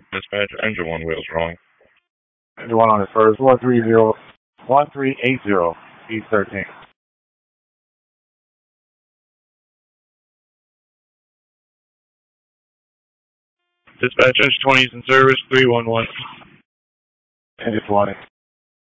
Dispatch, engine one wheel's wrong. Engine one on the first, 1380, East 13. Dispatch, engine 20 is in service, 311. Engine 20.